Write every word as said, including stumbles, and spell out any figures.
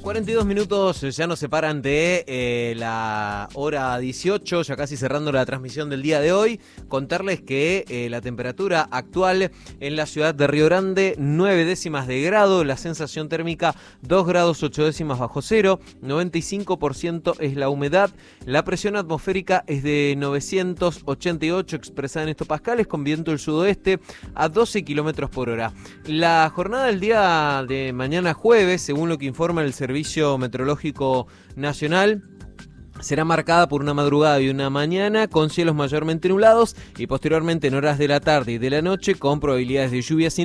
cuarenta y dos minutos ya nos separan de eh, la hora dieciocho, ya casi cerrando la transmisión del día de hoy. Contarles que eh, la temperatura actual en la ciudad de Río Grande, nueve décimas de grado, la sensación térmica dos grados ocho décimas bajo cero, noventa y cinco por ciento es la humedad, la presión atmosférica es de novecientos ochenta y ocho expresada en hectopascales con viento del sudoeste a doce kilómetros por hora. La jornada del día de mañana jueves, según lo que informa el Servicio Meteorológico Nacional, será marcada por una madrugada y una mañana con cielos mayormente nublados y posteriormente en horas de la tarde y de la noche con probabilidades de lluvias